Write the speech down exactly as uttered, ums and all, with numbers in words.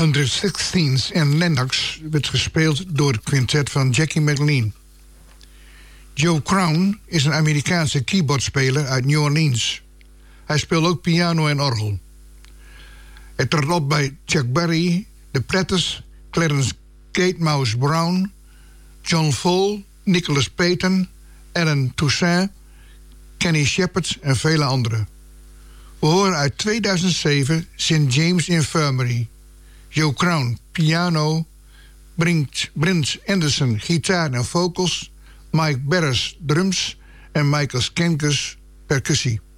honderdzestien en Lennox werd gespeeld door het quintet van Jackie McLean. Joe Crown is een Amerikaanse keyboardspeler uit New Orleans. Hij speelt ook piano en orgel. Hij trad op bij Chuck Berry, The Platters, Clarence Kate Mouse Brown, John Fall, Nicholas Payton, Alan Toussaint, Kenny Shepard en vele anderen. We horen uit tweeduizend zeven Saint James Infirmary. Joe Crown, piano, Brent Anderson, gitaar en vocals, Mike Barris, drums en Michael Skenkus, percussie.